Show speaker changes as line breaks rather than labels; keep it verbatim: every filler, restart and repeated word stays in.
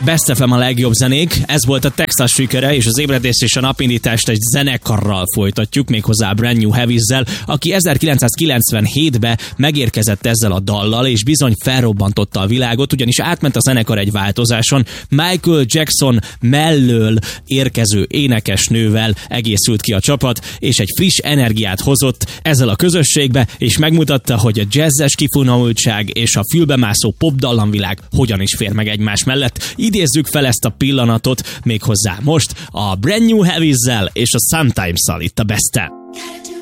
Best ef em a legjobb zenék, ez volt a Texas sikere, és az ébredést és a napindítást egy zenekarral folytatjuk, méghozzá Brand New Heavies-zel, aki ezerkilencszázkilencvenhétben megérkezett ezzel a dallal, és bizony felrobbantotta a világot, ugyanis átment a zenekar egy változáson, Michael Jackson mellől érkező énekesnővel egészült ki a csapat, és egy friss energiát hozott ezzel a közösségbe, és megmutatta, hogy a jazzes kifinomultság és a fülbemászó popdallamvilág hogyan is fér meg egymás mellett. Idézzük fel ezt a pillanatot méghozzá most a Brand New Heavies-zel és a Sometimes-szal itt a Best-en.